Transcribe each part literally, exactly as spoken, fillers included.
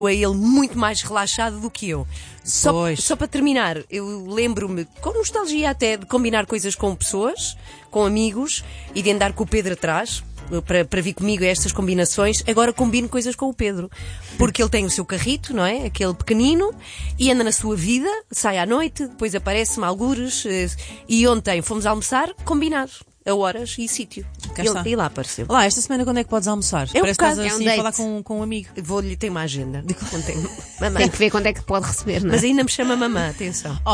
a ele muito mais relaxado do que eu. Só, só para terminar, eu lembro-me, com nostalgia até, de combinar coisas com pessoas, com amigos, e de andar com o Pedro atrás, para, para vir comigo a estas combinações. Agora combino coisas com o Pedro, porque ele tem o seu carrito, não é? Aquele pequenino, e anda na sua vida, sai à noite, depois aparece-me algures, e ontem fomos almoçar combinados. A horas e sítio. Ele, e lá apareceu. Olá, esta semana quando é que podes almoçar? É um Parece que estás bocado, assim é um a falar com, com um amigo. Vou-lhe ter uma agenda. Ontem, Tem que ver quando é que pode receber, não é? Mas ainda me chama mamã, atenção. Oh.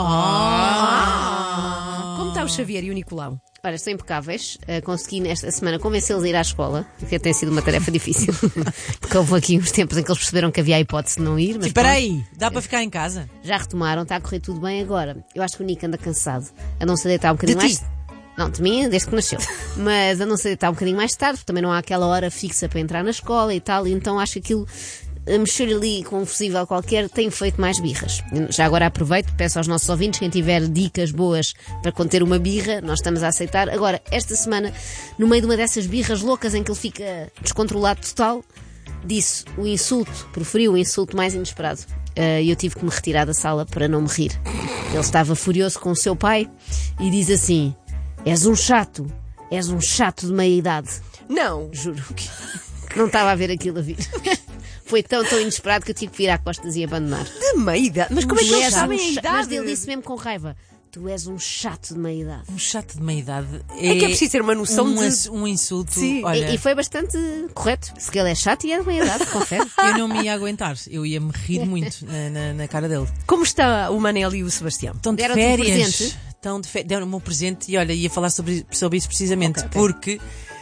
Oh. Como está o Xavier e o Nicolau? Olha, estão impecáveis. Uh, consegui nesta semana convencê-los a ir à escola, que tem sido uma tarefa difícil. Porque houve aqui uns tempos em que eles perceberam que havia a hipótese de não ir. Mas espera aí, dá para ficar em casa? Já retomaram, está a correr tudo bem agora. Eu acho que o Nico anda cansado. A não se deitar um bocadinho De mais. ti? Não, de mim, desde que nasceu. Mas a não ser deitar um bocadinho mais tarde, porque também não há aquela hora fixa para entrar na escola e tal, e então acho que aquilo, a mexer ali com um fusível qualquer, tem feito mais birras. Já agora aproveito, peço aos nossos ouvintes, quem tiver dicas boas para conter uma birra, nós estamos a aceitar. Agora, esta semana, no meio de uma dessas birras loucas em que ele fica descontrolado total, disse o insulto, proferiu o insulto mais inesperado. E uh, eu tive que me retirar da sala para não me rir. Ele estava furioso com o seu pai e diz assim: és um chato, és um chato de meia idade. Não. Juro que não estava a ver aquilo a vir. Foi tão, tão inesperado que eu tive que virar costas e abandonar. De meia idade? Mas como é que eles sabem um a idade? Mas ele disse mesmo com raiva: tu és um chato de meia idade. Um chato de meia idade. É, é que é preciso ter uma noção um, de... Um insulto. Sim. Olha, E, e foi bastante correto. Se ele é chato e é de meia idade, confere. eu não me ia aguentar. Eu ia me rir muito na, na, na cara dele. Como está o Manel e o Sebastião? Estão de Deram-te um férias. presente? Estão de férias. Deram-me um presente e olha, ia falar sobre, sobre isso precisamente. Okay, okay. Porque,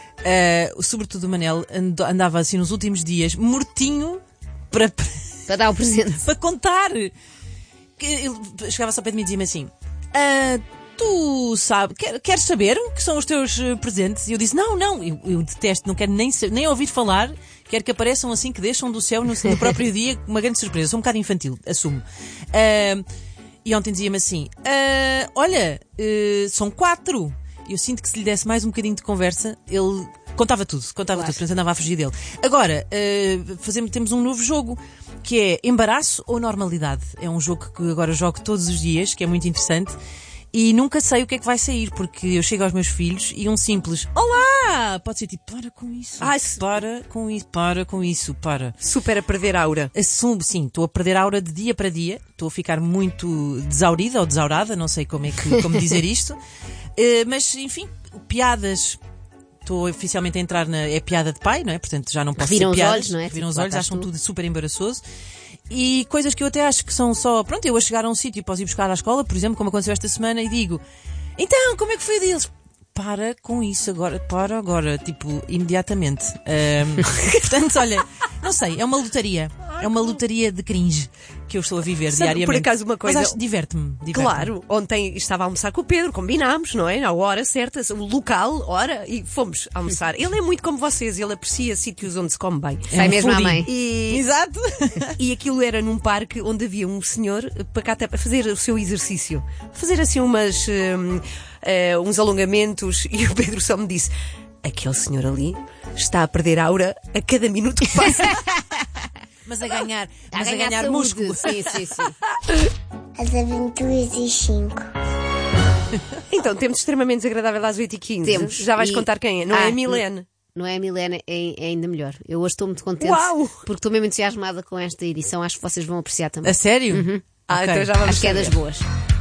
uh, sobretudo o Manel, and, andava assim nos últimos dias, mortinho para... Para dar o presente. Para contar. Que ele chegava só ao pé de mim e dizia-me assim: ah, tu sabes, quer, queres saber o que são os teus uh, presentes? E eu disse: não, não, eu, eu detesto, não quero nem, nem ouvir falar, quero que apareçam assim, que deixam do céu no, no próprio dia, uma grande surpresa. Sou um bocado infantil, assumo. Uh, e ontem dizia-me assim: uh, olha, uh, são quatro. E eu sinto que se lhe desse mais um bocadinho de conversa, ele contava tudo, contava Claro. tudo, portanto andava a fugir dele. Agora, uh, fazemos, temos um novo jogo, que é embaraço ou normalidade. É um jogo que agora jogo todos os dias, que é muito interessante. E nunca sei o que é que vai sair, porque eu chego aos meus filhos e um simples olá pode ser tipo: para com isso, Ai, se... para com isso, para com isso, para. Super a perder a aura. Assumo, sim, estou a perder a aura de dia para dia, estou a ficar muito desaurida ou desaurada, não sei como é que como dizer isto, uh, mas enfim, piadas. Estou oficialmente a entrar na... É piada de pai, não é? Portanto já não posso Reviram ser os piadas. olhos, não é? Reviram os Tipo, olhos, lá acham estás tu. tudo super embaraçoso. E coisas que eu até acho que são só... Pronto, eu a chegar a um sítio e posso ir buscar à escola, por exemplo, como aconteceu esta semana, e digo: então, como é que foi o deles? Para com isso agora, para agora, tipo, imediatamente. Um, portanto, olha, não sei, é uma lotaria. É uma lotaria de cringe que eu estou a viver Sabe, diariamente. por acaso, uma coisa... Mas acho, diverte-me, diverte-me. Claro, ontem estava a almoçar com o Pedro, combinámos, não é? A hora certa, o local, hora, e fomos almoçar. Ele é muito como vocês, ele aprecia sítios onde se come bem. Sai um mesmo à foodie. mãe. E, Exato. e aquilo era num parque onde havia um senhor para cá até para fazer o seu exercício. Fazer assim umas, hum, uh, uns alongamentos, e o Pedro só me disse: aquele senhor ali está a perder aura a cada minuto que passa. Mas a ganhar, A mas a ganhar ganhar saúde. músculo. Sim, sim, sim. As Aventuras dos Cinco. Então, temos extremamente desagradável às oito e quinze. Temos. Já vais E- contar quem é? Não Ah, é a Milene? Não é a Milena, é, é ainda melhor. Eu hoje estou muito contente. Uau! Porque estou mesmo entusiasmada com esta edição. Acho que vocês vão apreciar também. A sério? Ah, Ok. então já vamos Acho que é das saber. boas.